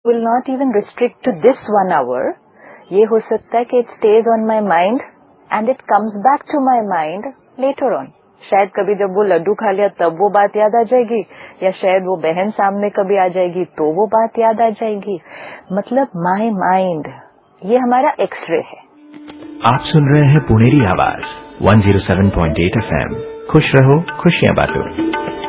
will not even restrict to this 1 hour. ये हो सकता है कि it stays on my mind and it comes back to my mind later on. शायद कभी जब वो लड्डू खा लिया तब वो बात याद आ जाएगी, या शायद वो बहन सामने कभी आ जाएगी तो वो बात याद आ जाएगी. मतलब my mind, ये हमारा एक्सरे है. आप सुन रहे हैं पुनेरी आवाज 107.8 FM. खुश रहो, खुशियां बांटो.